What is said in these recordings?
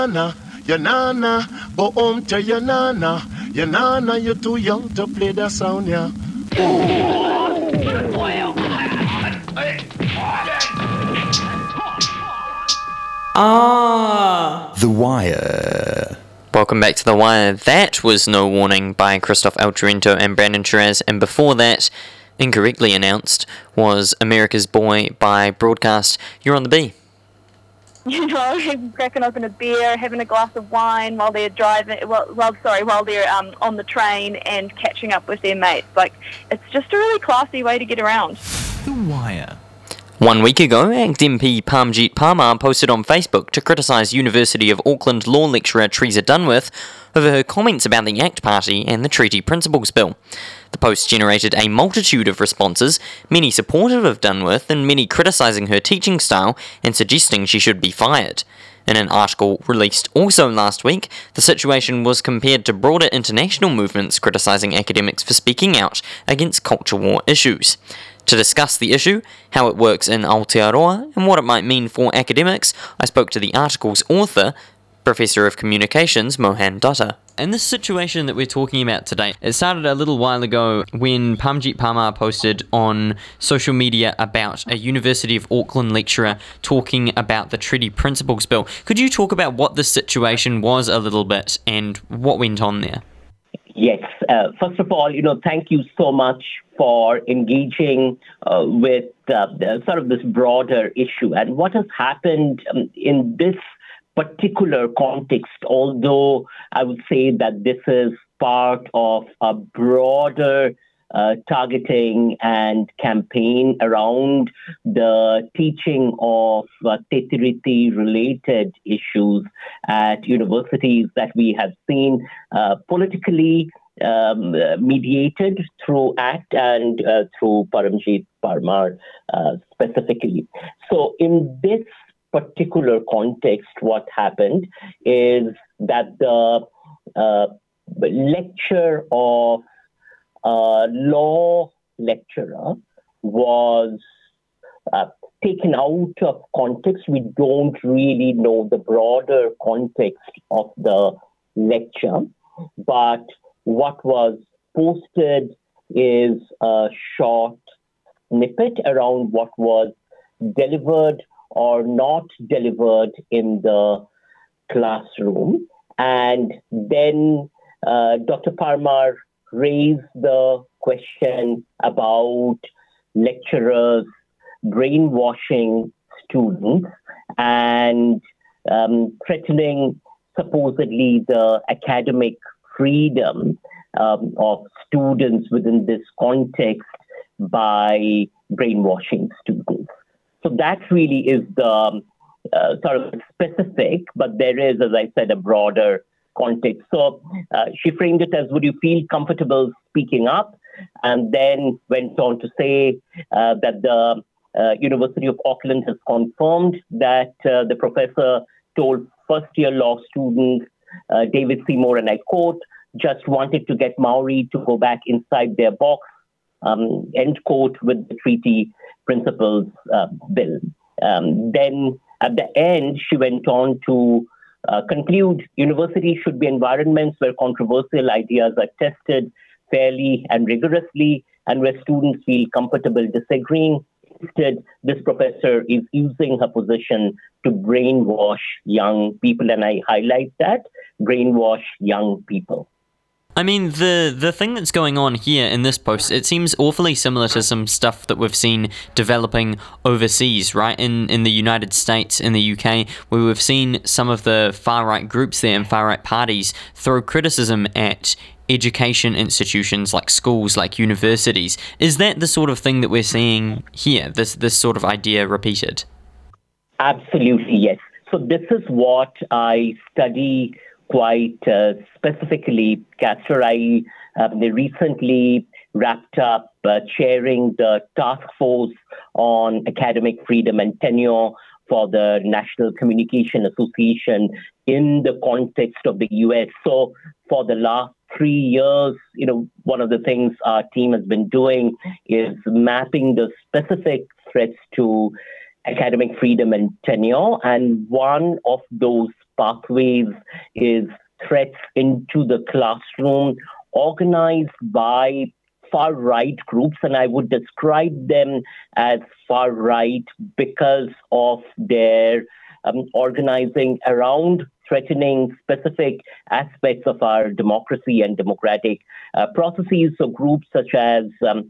Nana, your nana, go home to your nana. Your nana, you're too young to play that sound, yeah. The Wire. Welcome back to The Wire. That was No Warning by Christoph Altrento and Brandon Shiraz, and before that, incorrectly announced, was America's Boy by Broadcast. You're on the B. You know, cracking open a beer, having a glass of wine while they're driving, while they're on the train and catching up with their mates. Like, it's just a really classy way to get around. The Wire. 1 week ago, ACT MP Parmjit Parmar posted on Facebook to criticise University of Auckland law lecturer Teresa Dunworth over her comments about the ACT Party and the Treaty Principles Bill. The post generated a multitude of responses, many supportive of Dunworth and many criticising her teaching style and suggesting she should be fired. In an article released also last week, the situation was compared to broader international movements criticising academics for speaking out against culture war issues. To discuss the issue, how it works in Aotearoa, and what it might mean for academics, I spoke to the article's author, Professor of Communications Mohan Dutta. And this situation that we're talking about today, it started a little while ago when Parmjit Parmar posted on social media about a University of Auckland lecturer talking about the Treaty Principles Bill. Could you talk about what the situation was a little bit and what went on there? Yes. First of all, thank you so much for engaging with sort of this broader issue. And what has happened in this particular context, although I would say that this is part of a broader targeting and campaign around the teaching of Te Tiriti-related issues at universities that we have seen politically mediated through ACT and through Parmjit Parmar specifically. So in this particular context, what happened is that the lecture of a law lecturer was taken out of context. We don't really know the broader context of the lecture, but what was posted is a short snippet around what was delivered or not delivered in the classroom. And then Dr. Parmar raised the question about lecturers brainwashing students and threatening supposedly the academic freedom of students within this context by brainwashing students. So that really is the sort of specific, but there is, as I said, a broader context. So she framed it as, would you feel comfortable speaking up? And then went on to say that the University of Auckland has confirmed that the professor told first-year law student David Seymour, and I quote, just wanted to get Maori to go back inside their box, end quote, with the Treaty Principles Bill. Then at the end, she went on to conclude, universities should be environments where controversial ideas are tested fairly and rigorously, and where students feel comfortable disagreeing. Instead, this professor is using her position to brainwash young people, and I highlight that, brainwash young people. I mean, the thing that's going on here in this post, it seems awfully similar to some stuff that we've seen developing overseas, right? In the United States, in the UK, where we've seen some of the far-right groups there and far-right parties throw criticism at education institutions like schools, like universities. Is that the sort of thing that we're seeing here, this sort of idea repeated? Absolutely, yes. So this is what I study quite specifically, Castor. I recently wrapped up chairing the task force on academic freedom and tenure for the National Communication Association in the context of the US. So for the last 3 years, one of the things our team has been doing is mapping the specific threats to academic freedom and tenure. And one of those pathways is threats into the classroom organized by far-right groups, and I would describe them as far-right because of their organizing around threatening specific aspects of our democracy and democratic processes. So groups such as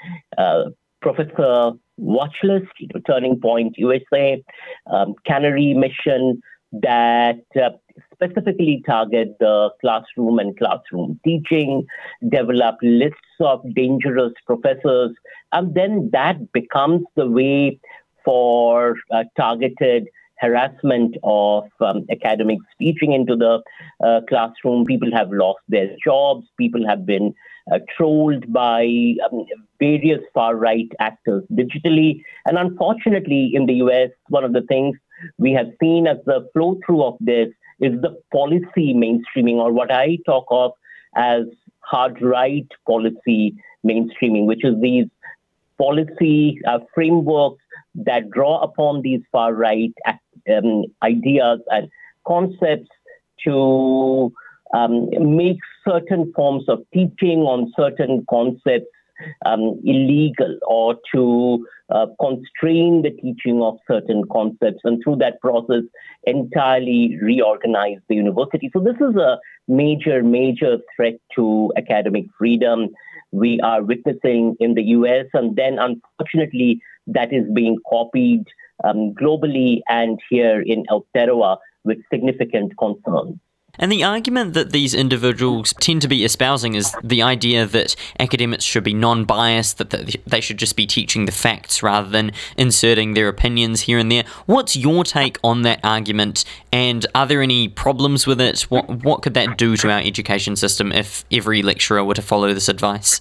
Professor Watchlist, Turning Point USA, Canary Mission, that specifically target the classroom and classroom teaching, develop lists of dangerous professors, and then that becomes the way for targeted harassment of academics teaching into the classroom. People have lost their jobs. People have been trolled by various far-right actors digitally. And unfortunately, in the US, one of the things we have seen as the flow-through of this is the policy mainstreaming, or what I talk of as hard-right policy mainstreaming, which is these policy frameworks that draw upon these far-right ideas and concepts to make certain forms of teaching on certain concepts illegal, or to constrain the teaching of certain concepts, and through that process entirely reorganize the university. So this is a major, major threat to academic freedom we are witnessing in the US, and then unfortunately that is being copied globally and here in Aotearoa with significant concern. And the argument that these individuals tend to be espousing is the idea that academics should be non-biased, that they should just be teaching the facts rather than inserting their opinions here and there. What's your take on that argument, and are there any problems with it? What could that do to our education system if every lecturer were to follow this advice?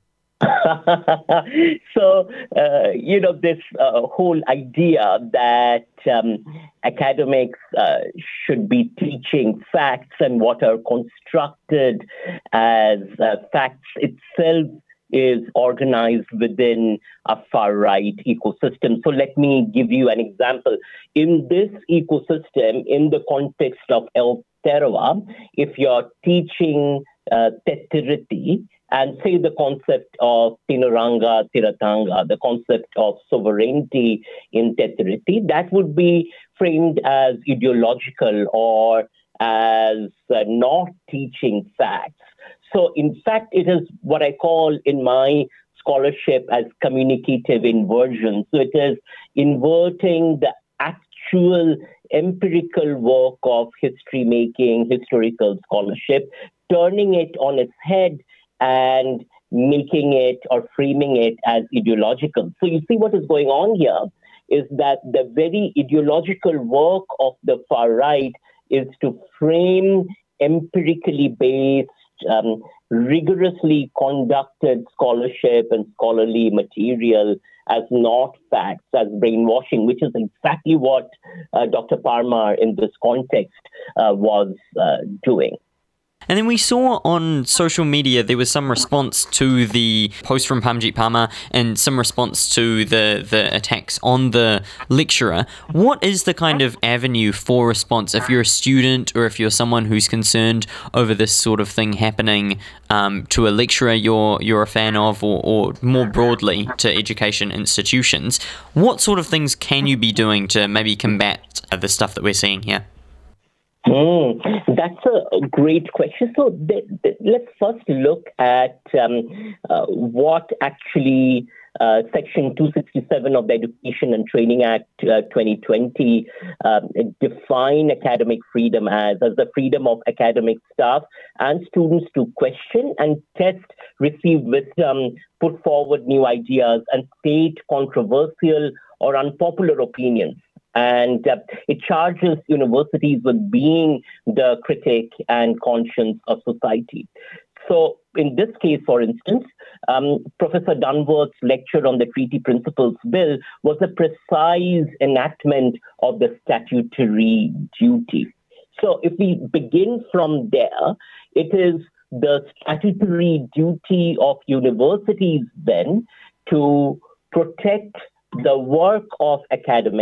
So, this whole idea that academics should be teaching facts and what are constructed as facts itself is organized within a far-right ecosystem. So let me give you an example. In this ecosystem, in the context of Aotearoa, if you're teaching Tetiriti, and say the concept of Tinaranga, Tiratanga, the concept of sovereignty in Tetiriti, that would be framed as ideological or as not teaching facts. So in fact, it is what I call in my scholarship as communicative inversion. So it is inverting the actual empirical work of history making, historical scholarship, turning it on its head and making it or framing it as ideological. So you see what is going on here is that the very ideological work of the far right is to frame empirically based, rigorously conducted scholarship and scholarly material as not facts, as brainwashing, which is exactly what Dr. Parmar in this context was doing. And then we saw on social media there was some response to the post from Parmjit Parmar and some response to the attacks on the lecturer. What is the kind of avenue for response if you're a student or if you're someone who's concerned over this sort of thing happening to a lecturer you're a fan of, or more broadly to education institutions? What sort of things can you be doing to maybe combat the stuff that we're seeing here? That's a great question. So let's first look at what actually Section 267 of the Education and Training Act 2020 define academic freedom as the freedom of academic staff and students to question and test, receive wisdom, put forward new ideas, and state controversial or unpopular opinions. And it charges universities with being the critic and conscience of society. So in this case, for instance, Professor Dunworth's lecture on the Treaty Principles Bill was a precise enactment of the statutory duty. So if we begin from there, it is the statutory duty of universities then to protect the work of academics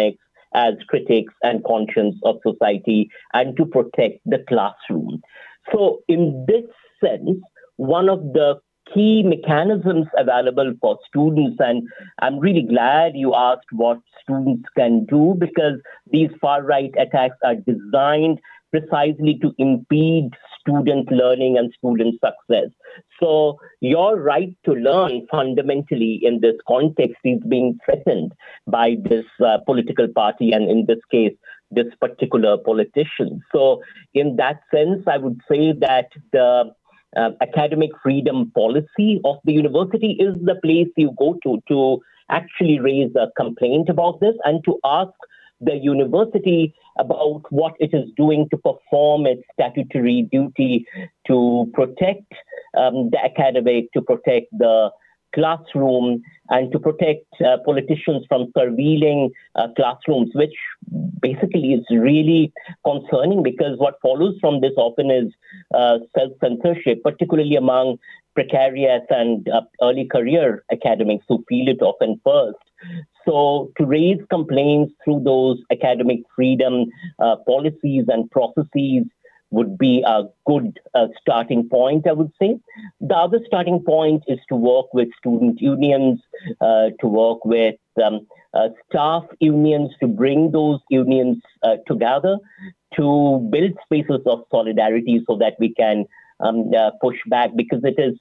as critics and conscience of society and to protect the classroom. So in this sense, one of the key mechanisms available for students, and I'm really glad you asked what students can do, because these far-right attacks are designed precisely to impede student learning and student success. So your right to learn fundamentally in this context is being threatened by this political party, and in this case, this particular politician. So in that sense, I would say that the academic freedom policy of the university is the place you go to actually raise a complaint about this and to ask the university about what it is doing to perform its statutory duty to protect the academic, to protect the classroom, and to protect politicians from surveilling classrooms, which basically is really concerning, because what follows from this often is self-censorship, particularly among precarious and early career academics who feel it often first. So to raise complaints through those academic freedom policies and processes would be a good starting point, I would say. The other starting point is to work with student unions, to work with staff unions, to bring those unions together, to build spaces of solidarity so that we can push back, because it is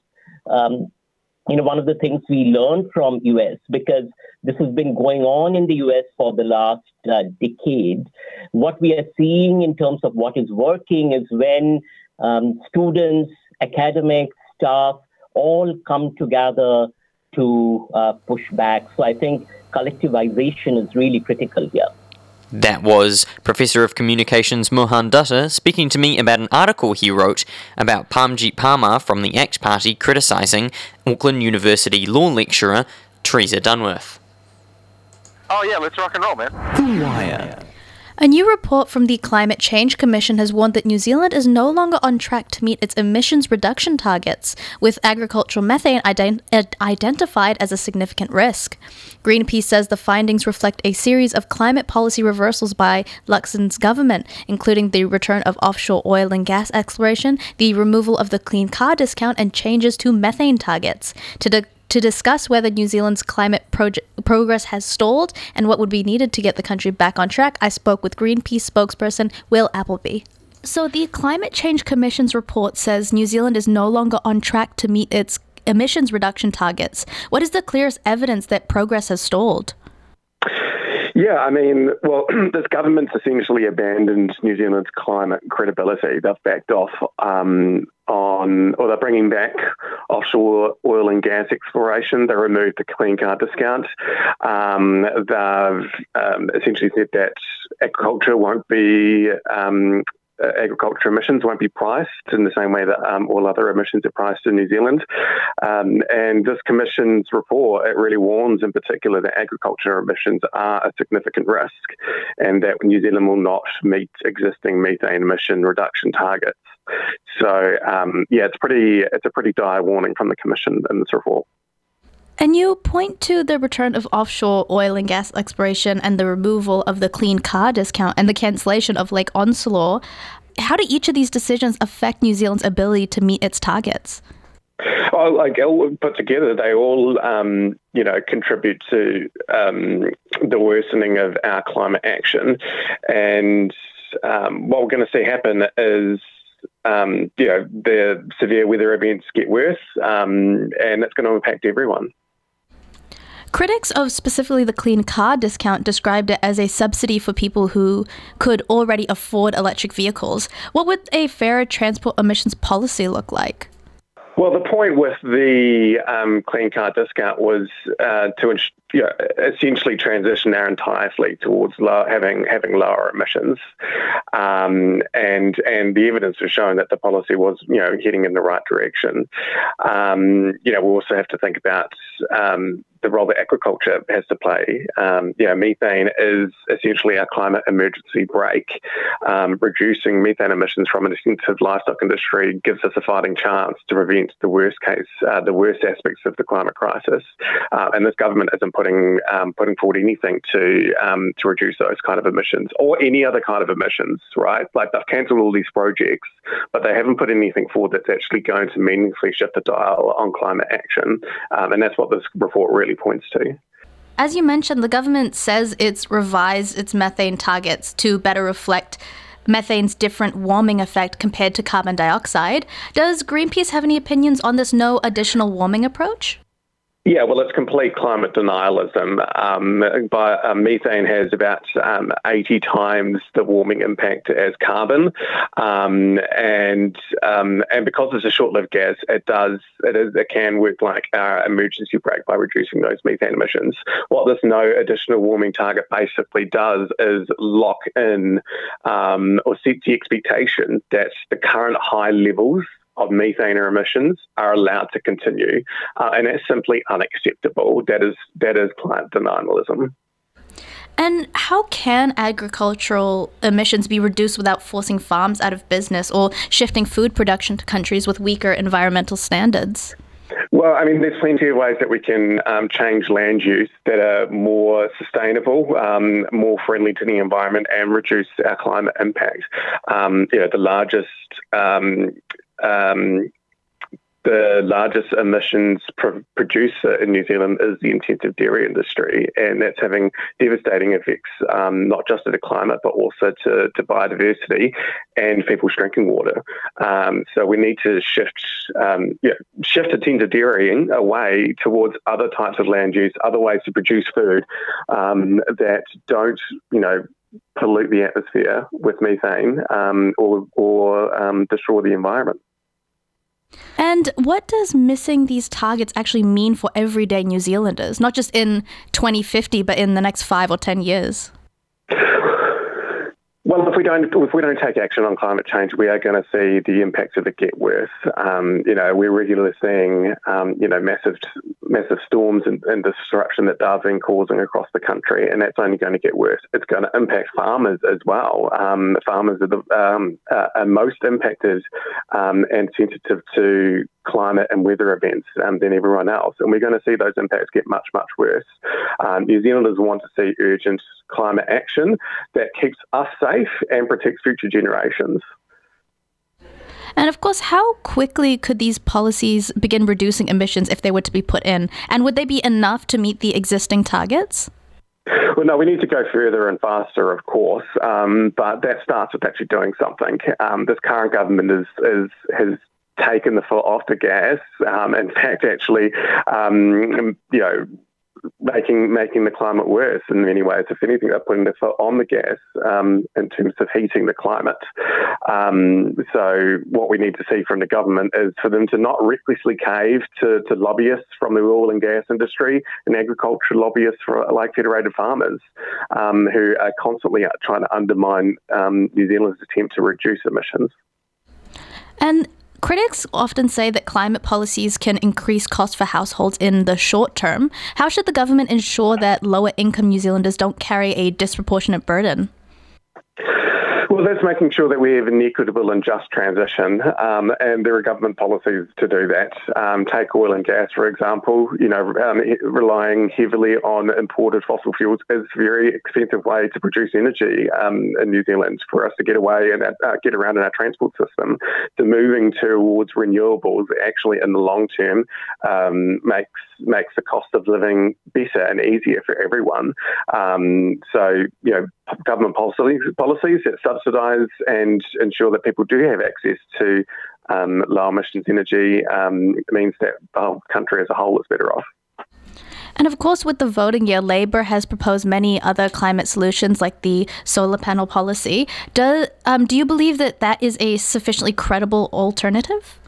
one of the things we learned from US, because this has been going on in the US for the last decade. What we are seeing in terms of what is working is when students, academics, staff all come together to push back. So I think collectivization is really critical here. That was Professor of Communications Mohan Dutta speaking to me about an article he wrote about Parmjit Parmar from the ACT Party criticising Auckland University law lecturer Teresa Dunworth. Oh yeah, let's rock and roll, man. The Wire. A new report from the Climate Change Commission has warned that New Zealand is no longer on track to meet its emissions reduction targets, with agricultural methane identified as a significant risk. Greenpeace says the findings reflect a series of climate policy reversals by Luxon's government, including the return of offshore oil and gas exploration, the removal of the clean car discount, and changes to methane targets. To discuss whether New Zealand's climate progress has stalled and what would be needed to get the country back on track, I spoke with Greenpeace spokesperson Will Appleby. So the Climate Change Commission's report says New Zealand is no longer on track to meet its emissions reduction targets. What is the clearest evidence that progress has stalled? Yeah, I mean, well, this government's essentially abandoned New Zealand's climate credibility. They've backed off they're bringing back offshore oil and gas exploration. They removed the clean car discount. They've essentially said that agriculture emissions won't be priced in the same way that all other emissions are priced in New Zealand. And this Commission's report, it really warns in particular that agriculture emissions are a significant risk and that New Zealand will not meet existing methane emission reduction targets. So, it's a pretty dire warning from the Commission in this report. And you point to the return of offshore oil and gas exploration and the removal of the clean car discount and the cancellation of Lake Onslow. How do each of these decisions affect New Zealand's ability to meet its targets? Well, all put together, they all, contribute to the worsening of our climate action. And what we're going to see happen is the severe weather events get worse, and it's going to impact everyone. Critics of specifically the clean car discount described it as a subsidy for people who could already afford electric vehicles. What would a fairer transport emissions policy look like? Well, the point with the clean car discount was to essentially transition our entire fleet towards having lower emissions, and the evidence has shown that the policy was heading in the right direction. We also have to think about the role that agriculture has to play. Methane is essentially our climate emergency brake. Reducing methane emissions from an intensive livestock industry gives us a fighting chance to prevent the worst aspects of the climate crisis. And this government isn't putting forward anything to reduce those kind of emissions or any other kind of emissions, right? Like, they've cancelled all these projects, but they haven't put anything forward that's actually going to meaningfully shift the dial on climate action. And that's what this report really points to. As you mentioned, the government says it's revised its methane targets to better reflect methane's different warming effect compared to carbon dioxide. Does Greenpeace have any opinions on this no additional warming approach? Yeah, well, it's complete climate denialism. Methane has about 80 times the warming impact as carbon, and because it's a short-lived gas, it can work like our emergency brake by reducing those methane emissions. What this no additional warming target basically does is lock in or set the expectation that the current high levels of methane emissions are allowed to continue, and that's simply unacceptable. That is climate denialism. And how can agricultural emissions be reduced without forcing farms out of business or shifting food production to countries with weaker environmental standards? Well, I mean, there's plenty of ways that we can change land use that are more sustainable, more friendly to the environment, and reduce our climate impact. The largest emissions producer in New Zealand is the intensive dairy industry, and that's having devastating effects, not just to the climate, but also to biodiversity and people's drinking water. So we need to shift intensive dairying away towards other types of land use, other ways to produce food that don't, pollute the atmosphere with methane or destroy the environment. And what does missing these targets actually mean for everyday New Zealanders, not just in 2050, but in the next 5 or 10 years? Well, if we don't take action on climate change, we are going to see the impacts of it get worse. We're regularly seeing, massive storms and disruption that they've been causing across the country, and that's only going to get worse. It's going to impact farmers as well. Farmers are most impacted and sensitive to climate and weather events than everyone else, and we're going to see those impacts get much, much worse. New Zealanders want to see urgent climate action that keeps us safe and protects future generations. And of course, how quickly could these policies begin reducing emissions if they were to be put in? And would they be enough to meet the existing targets? Well, no, we need to go further and faster, of course, but that starts with actually doing something. This current government has taken the foot off the gas. In fact, actually, making the climate worse in many ways. If anything, they're putting the foot on the gas in terms of heating the climate. So what we need to see from the government is for them to not recklessly cave to lobbyists from the oil and gas industry and agriculture lobbyists like Federated Farmers who are constantly trying to undermine New Zealand's attempt to reduce emissions. And critics often say that climate policies can increase costs for households in the short term. How should the government ensure that lower-income New Zealanders don't carry a disproportionate burden? Well, that's making sure that we have an equitable and just transition, and there are government policies to do that. Take oil and gas, for example. Relying heavily on imported fossil fuels is a very expensive way to produce energy in New Zealand for us to get away and get around in our transport system. So moving towards renewables actually in the long term makes the cost of living better and easier for everyone. Government policies that subsidise and ensure that people do have access to low emissions energy means that the whole country as a whole is better off. And of course, with the voting year, Labour has proposed many other climate solutions like the solar panel policy. Do you believe that is a sufficiently credible alternative?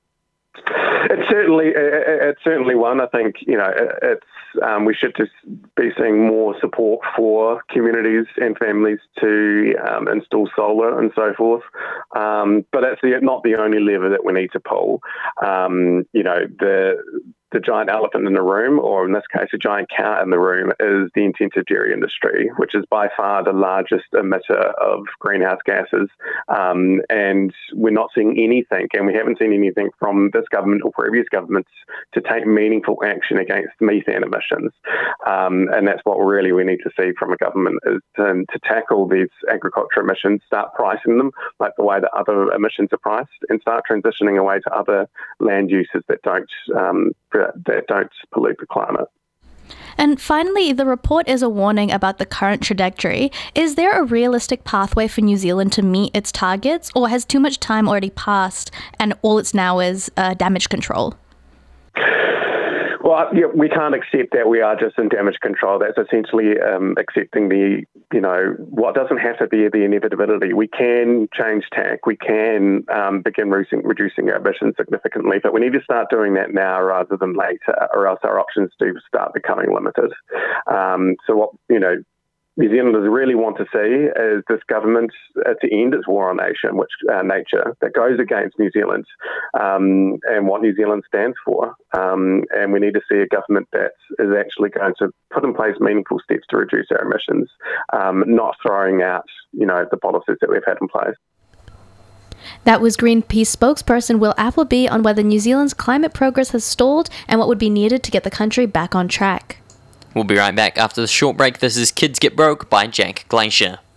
It's certainly one. I think we should just be seeing more support for communities and families to install solar and so forth. But that's not the only lever that we need to pull. the giant elephant in the room, or in this case, a giant cow in the room, is the intensive dairy industry, which is by far the largest emitter of greenhouse gases. And we're not seeing anything, and we haven't seen anything from this government or previous governments to take meaningful action against methane emissions. And that's what really we need to see from a government, is to tackle these agriculture emissions, start pricing them like the way that other emissions are priced, and start transitioning away to other land uses that don't pollute the climate. And finally, the report is a warning about the current trajectory. Is there a realistic pathway for New Zealand to meet its targets, or has too much time already passed and all it's now is damage control? Well, we can't accept that we are just in damage control. That's essentially accepting what doesn't have to be the inevitability. We can change tack. We can begin reducing our emissions significantly, but we need to start doing that now rather than later, or else our options do start becoming limited. So what, New Zealanders really want to see is this government to end its war on nature that goes against New Zealand and what New Zealand stands for. And we need to see a government that is actually going to put in place meaningful steps to reduce our emissions, not throwing out, the policies that we've had in place. That was Greenpeace spokesperson Will Appleby on whether New Zealand's climate progress has stalled and what would be needed to get the country back on track. We'll be right back after this short break. This is Kids Get Broke by Jack Glacier.